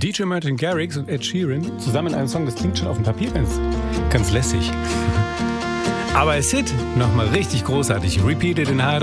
DJ Martin Garrix und Ed Sheeran zusammen in einem Song, das klingt schon auf dem Papier ganz lässig. Aber als Hit nochmal richtig großartig. Repeated in Hard